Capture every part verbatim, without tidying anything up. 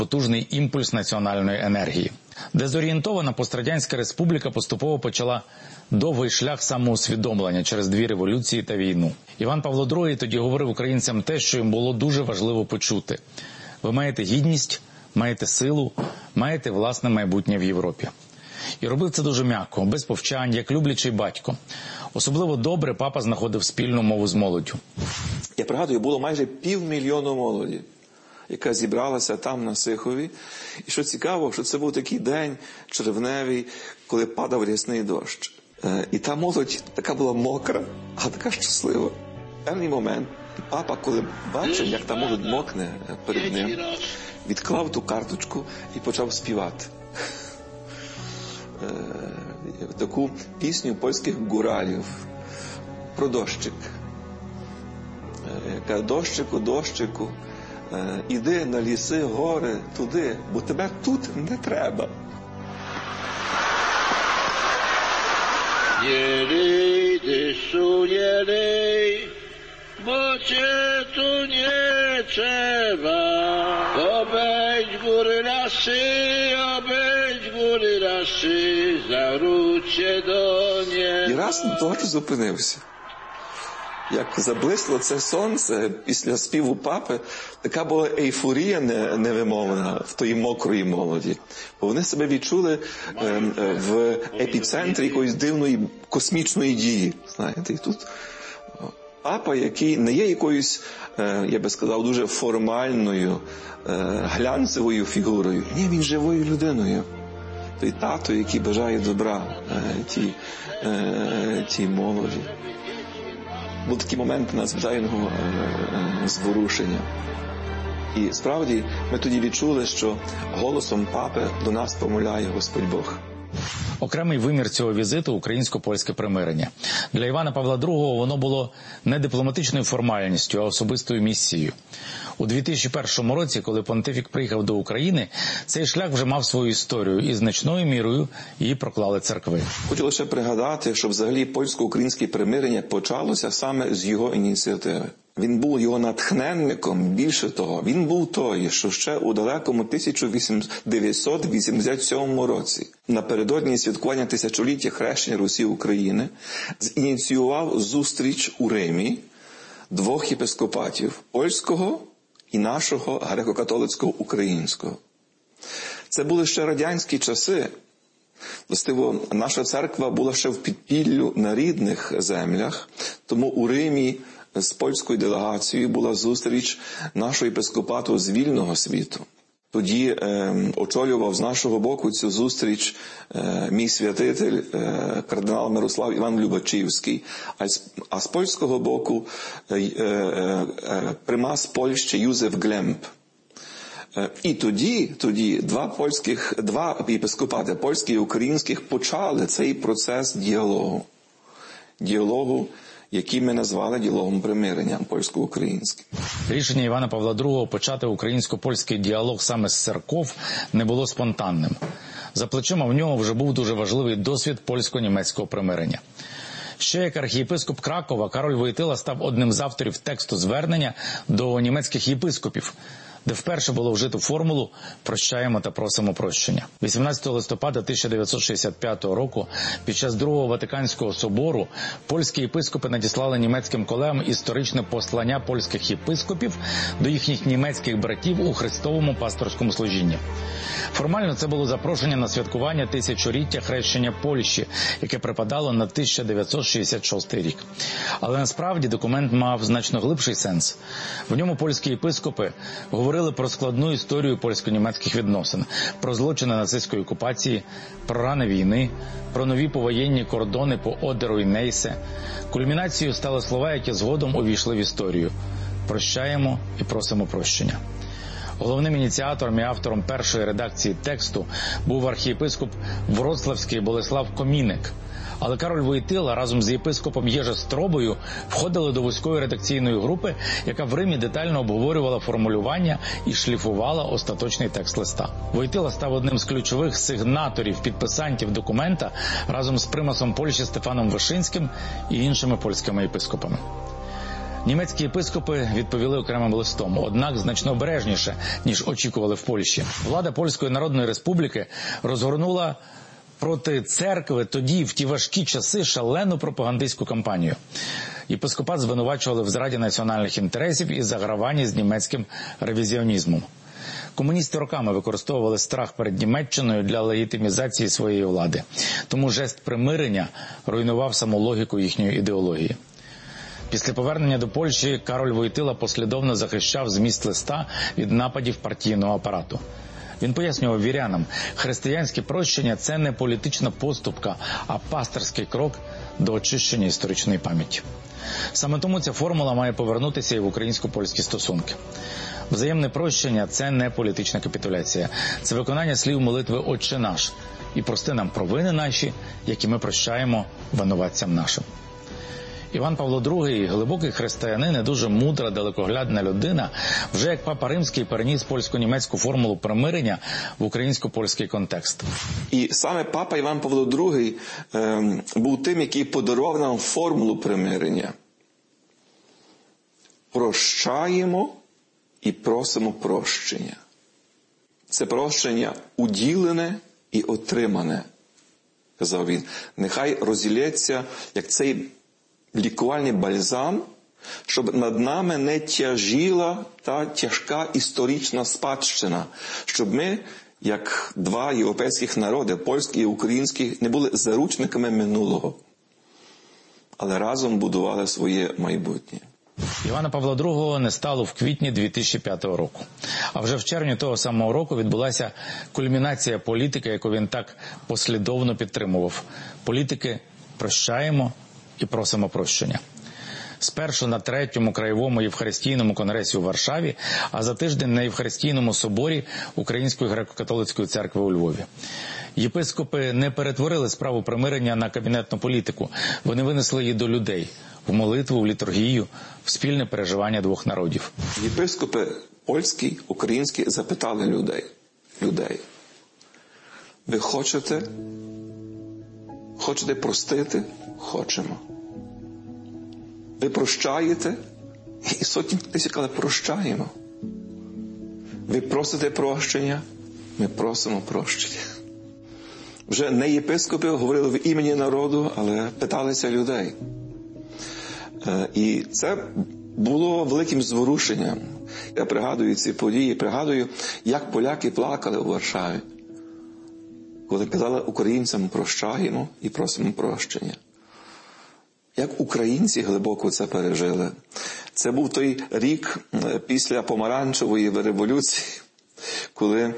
потужний імпульс національної енергії. Дезорієнтована пострадянська республіка поступово почала довгий шлях самоусвідомлення через дві революції та війну. Іван Павло другий тоді говорив українцям те, що їм було дуже важливо почути. Ви маєте гідність, маєте силу, маєте власне майбутнє в Європі. І робив це дуже м'яко, без повчань, як люблячий батько. Особливо добре папа знаходив спільну мову з молоддю. Я пригадую, було майже півмільйону молоді, яка зібралася там на Сихові. І що цікаво, що це був такий день червневий, коли падав рясний дощ. І та молодь така була мокра, а така щаслива. В певний момент папа, коли бачив, як та молодь мокне перед ним, відклав ту карточку і почав співати. Таку пісню польських гуралів про дощик. Яка: дощику, дощику, іди на ліси, гори, туди, бо тебе тут не треба. Nie ryj, deszczu nie ryj, bo cię tu nie trzeba. Obejdź góry lasy, obejdź góry lasy, zawróć się do І nieba. раз дощ зупинився. Як заблисло це сонце після співу папи, така була ейфорія невимовна в тої мокрої молоді. Бо вони себе відчули е, в епіцентрі якоїсь дивної космічної дії. Знаєте, і тут папа, який не є якоюсь, е, я би сказав, дуже формальною, е, глянцевою фігурою. Ні, він живою людиною. Той тато, який бажає добра е, тій, е, тій молоді. Був такий момент надзвичайного е, зворушення. І справді ми тоді відчули, що голосом папи до нас промовляє Господь Бог. Окремий вимір цього візиту – українсько-польське примирення. Для Івана Павла другого воно було не дипломатичною формальністю, а особистою місією. У дві тисячі першому році, коли понтифік приїхав до України, цей шлях вже мав свою історію, і значною мірою її проклали церкви. Хочу лише пригадати, що взагалі польсько-українське примирення почалося саме з його ініціативи. Він був його натхненником, більше того, він був той, що ще у далекому тисяча дев'ятсот вісімдесят сьомому році, напередодні святкування тисячоліття хрещення Русі України, зініціював зустріч у Римі двох єпископатів – польського і нашого греко-католицького українського. Це були ще радянські часи. Властиво, наша церква була ще в підпіллю на рідних землях, тому у Римі з польською делегацією була зустріч нашого єпископату з вільного світу. Тоді е, очолював з нашого боку цю зустріч е, мій святитель, е, кардинал Мирослав Іван Любачівський, а з, а з польського боку е, е, е, примас Польщі Юзеф Глемб. Е, і тоді, тоді два польських, два єпископати, польських і українських, почали цей процес діалогу. Діалогу, який ми назвали діалогом примирення польсько-українським. Рішення Івана Павла другого почати українсько-польський діалог саме з церков не було спонтанним. За плечима в нього вже був дуже важливий досвід польсько-німецького примирення. Ще як архієпископ Кракова, Кароль Войтила став одним з авторів тексту звернення до німецьких єпископів, де вперше було вжито формулу «прощаємо та просимо прощення». вісімнадцятого листопада тисяча дев'ятсот шістдесят п'ятого року під час Другого Ватиканського собору польські єпископи надіслали німецьким колегам історичне послання польських єпископів до їхніх німецьких братів у Христовому пасторському служінні. Формально це було запрошення на святкування тисячоліття хрещення Польщі, яке припадало на тисяча дев'ятсот шістдесят шостий рік. Але насправді документ мав значно глибший сенс. В ньому польські єпископи говорили про складну історію польсько-німецьких відносин, про злочини нацистської окупації, про рани війни, про нові повоєнні кордони по Одеру і Нейсе. Кульмінацією стали слова, які згодом увійшли в історію. «Прощаємо і просимо прощення». Головним ініціатором і автором першої редакції тексту був архієпископ Вроцлавський Болеслав Коміник. Але Кароль Войтила разом з єпископом Єжа Стробою входили до вузької редакційної групи, яка в Римі детально обговорювала формулювання і шліфувала остаточний текст листа. Войтила став одним з ключових сигнаторів, підписантів документа разом з примасом Польщі Стефаном Вишинським і іншими польськими єпископами. Німецькі єпископи відповіли окремим листом, однак значно обережніше, ніж очікували в Польщі. Влада Польської Народної Республіки розгорнула проти церкви тоді, в ті важкі часи, шалену пропагандистську кампанію. Єпископат звинувачували в зраді національних інтересів і заграванні з німецьким ревізіонізмом. Комуністи роками використовували страх перед Німеччиною для легітимізації своєї влади. Тому жест примирення руйнував саму логіку їхньої ідеології. Після повернення до Польщі Кароль Войтила послідовно захищав зміст листа від нападів партійного апарату. Він пояснював вірянам, християнське прощення – це не політична поступка, а пастирський крок до очищення історичної пам'яті. Саме тому ця формула має повернутися і в українсько-польські стосунки. Взаємне прощення – це не політична капітуляція. Це виконання слів молитви «Отче наш» і прости нам провини наші, які ми прощаємо винуватцям нашим. Іван Павло Другий, глибокий християнин і дуже мудра, далекоглядна людина, вже як Папа Римський переніс польсько-німецьку формулу примирення в українсько-польський контекст. І саме Папа Іван Павло Другий е, був тим, який подарував нам формулу примирення. Прощаємо і просимо прощення. Це прощення уділене і отримане, казав він. Нехай розділяється, як цей лікувальний бальзам, щоб над нами не тяжіла та тяжка історична спадщина, щоб ми, як два європейських народи, польський і український, не були заручниками минулого, але разом будували своє майбутнє. Івана Павла Другого не стало в квітні дві тисячі п'ятого року. А вже в червні того самого року відбулася кульмінація політики, яку він так послідовно підтримував. Політики «Прощаємо і просимо прощення». Спершу на третьому краєвому євхаристійному конгресі у Варшаві, а за тиждень на Євхаристійному соборі Української греко-католицької церкви у Львові. Єпископи не перетворили справу примирення на кабінетну політику. Вони винесли її до людей – в молитву, в літургію, в спільне переживання двох народів. Єпископи польські, українські запитали людей. Людей. Ви хочете? Хочете простити? Хочемо. Ви прощаєте? І сотні тисяч, але прощаємо. Ви просите прощення? Ми просимо прощення. Вже не єпископи говорили в імені народу, але питалися людей. І це було великим зворушенням. Я пригадую ці події, пригадую, як поляки плакали у Варшаві, коли казали українцям «прощаємо» і просимо прощення. Як українці глибоко це пережили. Це був той рік після помаранчевої революції, коли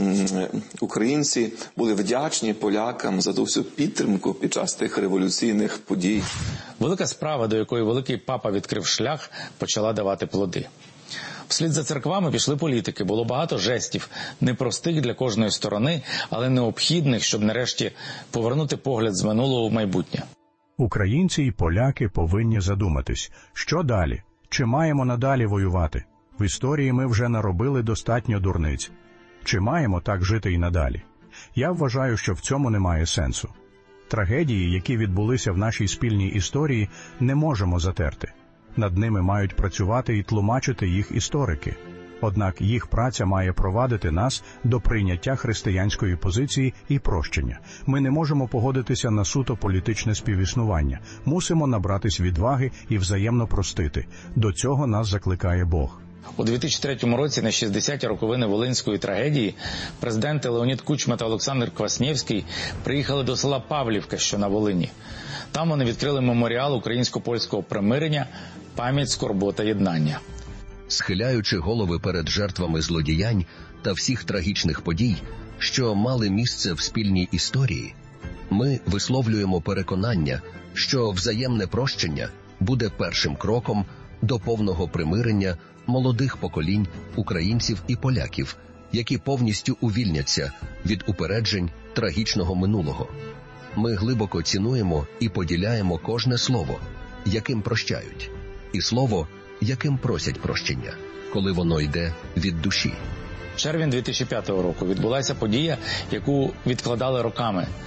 українці були вдячні полякам за ту всю підтримку під час тих революційних подій. Велика справа, до якої великий папа відкрив шлях, почала давати плоди. Вслід за церквами пішли політики. Було багато жестів, непростих для кожної сторони, але необхідних, щоб нарешті повернути погляд з минулого в майбутнє. Українці і поляки повинні задуматись, що далі? Чи маємо надалі воювати? В історії ми вже наробили достатньо дурниць. Чи маємо так жити і надалі? Я вважаю, що в цьому немає сенсу. Трагедії, які відбулися в нашій спільній історії, не можемо затерти. Над ними мають працювати і тлумачити їх історики. Однак їх праця має провадити нас до прийняття християнської позиції і прощення. Ми не можемо погодитися на суто політичне співіснування. Мусимо набратись відваги і взаємно простити. До цього нас закликає Бог. У дві тисячі третьому році на шістдесяті роковини Волинської трагедії президенти Леонід Кучма та Олександр Кваснєвський приїхали до села Павлівка, що на Волині. Там вони відкрили меморіал українсько-польського примирення «Пам'ять, скорбота, єднання». Схиляючи голови перед жертвами злодіянь та всіх трагічних подій, що мали місце в спільній історії, ми висловлюємо переконання, що взаємне прощення буде першим кроком до повного примирення молодих поколінь українців і поляків, які повністю увільняться від упереджень трагічного минулого. Ми глибоко цінуємо і поділяємо кожне слово, яким прощають, і слово, яким просять прощення, коли воно йде від душі. Червень дві тисячі п'ятого року відбулася подія, яку відкладали роками.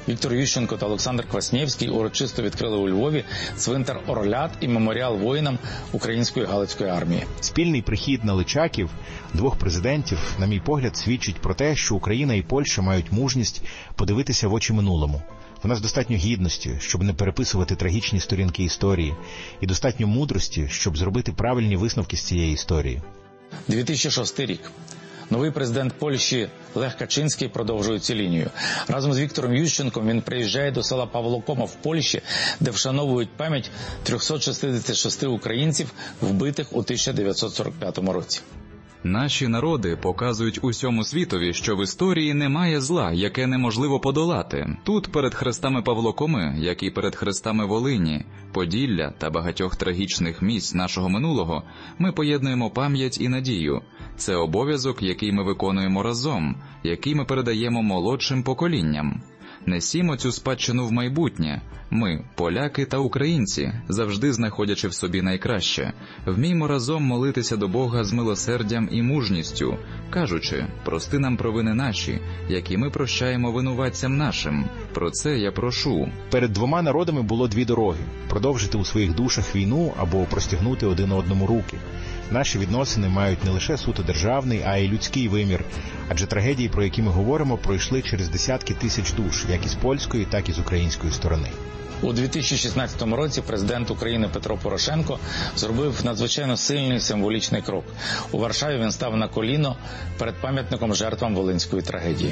Віктор Ющенко та Олександр Кваснєвський урочисто відкрили у Львові цвинтар Орлят і меморіал воїнам Української Галицької армії. Спільний прихід на Личаків двох президентів, на мій погляд, свідчить про те, що Україна і Польща мають мужність подивитися в очі минулому. У нас достатньо гідності, щоб не переписувати трагічні сторінки історії, і достатньо мудрості, щоб зробити правильні висновки з цієї історії. дві тисячі шостий рік. Новий президент Польщі Лех Качинський продовжує цю лінію. Разом з Віктором Ющенком він приїжджає до села Павлокома в Польщі, де вшановують пам'ять триста шістдесят шість українців, вбитих у тисяча дев'ятсот сорок п'ятому році. Наші народи показують усьому світові, що в історії немає зла, яке неможливо подолати. Тут перед хрестами Павлокоми, як і перед хрестами Волині, Поділля та багатьох трагічних місць нашого минулого, ми поєднуємо пам'ять і надію. Це обов'язок, який ми виконуємо разом, який ми передаємо молодшим поколінням. Несімо цю спадщину в майбутнє. Ми, поляки та українці, завжди знаходячи в собі найкраще, вміймо разом молитися до Бога з милосердям і мужністю, кажучи: «Прости нам провини наші, які ми прощаємо винуватцям нашим». Про це я прошу. Перед двома народами було дві дороги – продовжити у своїх душах війну або простягнути один одному руки. Наші відносини мають не лише суто державний, а й людський вимір, адже трагедії, про які ми говоримо, пройшли через десятки тисяч душ, як із польської, так і з української сторони. У дві тисячі шістнадцятому році президент України Петро Порошенко зробив надзвичайно сильний символічний крок. У Варшаві він став на коліно перед пам'ятником жертвам Волинської трагедії.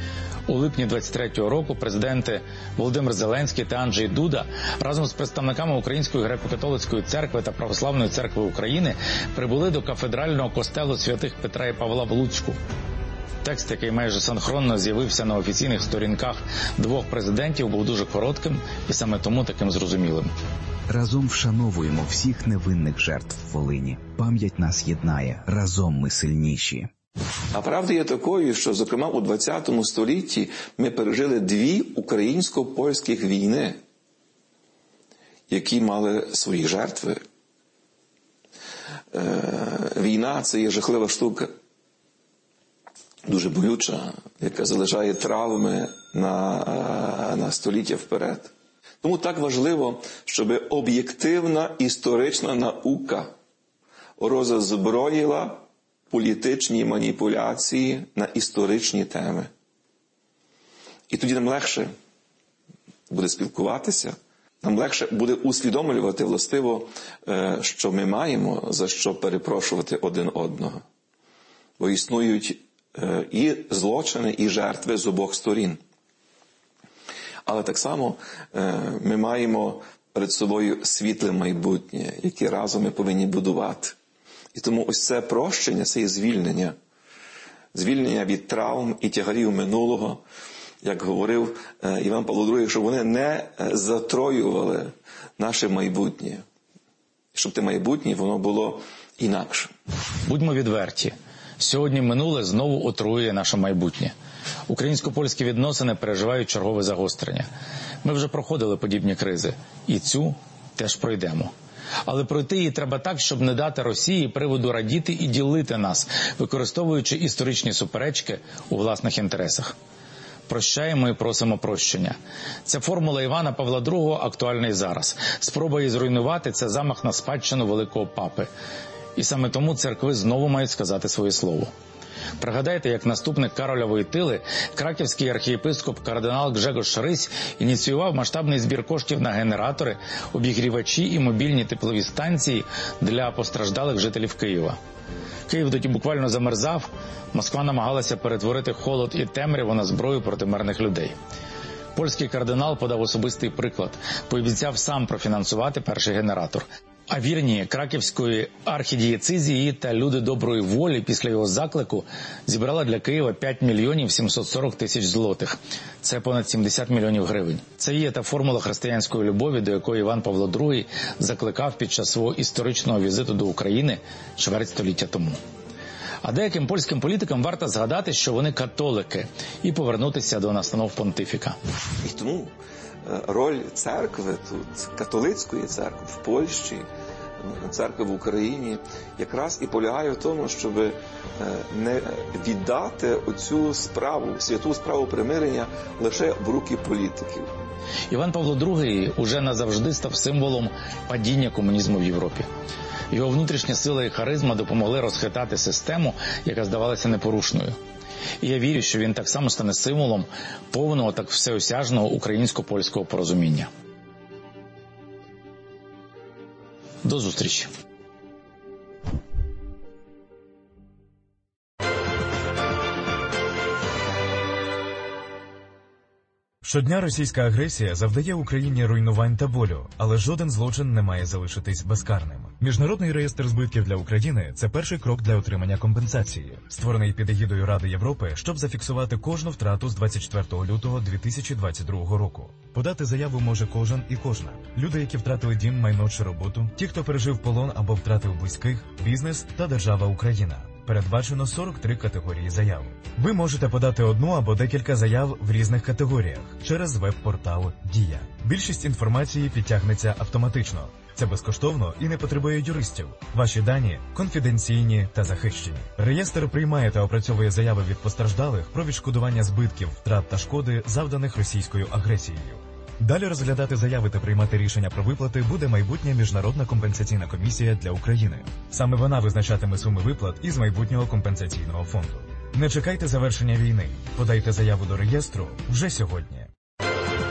У липні двадцять третього року президенти Володимир Зеленський та Анджей Дуда разом з представниками Української греко-католицької церкви та Православної церкви України прибули до кафедрального костелу святих Петра і Павла в Луцьку. Текст, який майже синхронно з'явився на офіційних сторінках двох президентів, був дуже коротким і саме тому таким зрозумілим. Разом вшановуємо всіх невинних жертв Волині. Пам'ять нас єднає. Разом ми сильніші. А правда є такою, що, зокрема, у ХХ столітті ми пережили дві українсько-польських війни, які мали свої жертви. Е, війна – це є жахлива штука, дуже болюча, яка залишає травми на, на століття вперед. Тому так важливо, щоб об'єктивна історична наука роззброїла політичні маніпуляції на історичні теми. І тоді нам легше буде спілкуватися, нам легше буде усвідомлювати властиво, що ми маємо за що перепрошувати один одного. Бо існують і злочини, і жертви з обох сторін. Але так само ми маємо перед собою світле майбутнє, яке разом ми повинні будувати. І тому ось це прощення, це є звільнення. Звільнення від травм і тягарів минулого, як говорив Іван Павло другий, щоб вони не затроювали наше майбутнє. Щоб те майбутнє, воно було інакше. Будьмо відверті. Сьогодні минуле знову отруює наше майбутнє. Українсько-польські відносини переживають чергове загострення. Ми вже проходили подібні кризи. І цю теж пройдемо. Але пройти її треба так, щоб не дати Росії приводу радіти і ділити нас, використовуючи історичні суперечки у власних інтересах. Прощаємо і просимо прощення. Ця формула Івана Павла другого актуальна і зараз. Спроба її зруйнувати – це замах на спадщину великого папи. І саме тому церкви знову мають сказати своє слово. Пригадайте, як наступник Кароля Войтили, краківський архієпископ кардинал Гжегош Рись ініціював масштабний збір коштів на генератори, обігрівачі і мобільні теплові станції для постраждалих жителів Києва. Київ тоді буквально замерзав, Москва намагалася перетворити холод і темряву на зброю проти мирних людей. Польський кардинал подав особистий приклад, пообіцяв сам профінансувати перший генератор. А вірні краківської архідієцизії та люди доброї волі після його заклику зібрали для Києва п'ять мільйонів сімсот сорок тисяч злотих. Це понад сімдесят мільйонів гривень. Це є та формула християнської любові, до якої Іван Павло другий закликав під час свого історичного візиту до України чверть століття тому. А деяким польським політикам варто згадати, що вони католики, і повернутися до настанов понтифіка. І тому роль церкви тут, католицької церкви в Польщі, церкви в Україні якраз і полягає в тому, щоб не віддати оцю справу, святу справу примирення лише в руки політиків. Іван Павло Другий уже назавжди став символом падіння комунізму в Європі. Його внутрішня сила і харизма допомогли розхитати систему, яка здавалася непорушною. І я вірю, що він так само стане символом повного, так всеосяжного українсько-польського порозуміння. До зустрічі! Щодня російська агресія завдає Україні руйнувань та болю, але жоден злочин не має залишитись безкарним. Міжнародний реєстр збитків для України – це перший крок для отримання компенсації, створений під егідою Ради Європи, щоб зафіксувати кожну втрату з двадцять четвертого лютого дві тисячі двадцять другого року. Подати заяву може кожен і кожна. Люди, які втратили дім, майно чи роботу, ті, хто пережив полон або втратив близьких, бізнес та держава Україна. Передбачено сорок три категорії заяв. Ви можете подати одну або декілька заяв в різних категоріях через веб-портал «Дія». Більшість інформації підтягнеться автоматично. Це безкоштовно і не потребує юристів. Ваші дані конфіденційні та захищені. Реєстр приймає та опрацьовує заяви від постраждалих про відшкодування збитків, втрат та шкоди, завданих російською агресією. Далі розглядати заяви та приймати рішення про виплати буде майбутня Міжнародна компенсаційна комісія для України. Саме вона визначатиме суми виплат із майбутнього компенсаційного фонду. Не чекайте завершення війни. Подайте заяву до реєстру вже сьогодні.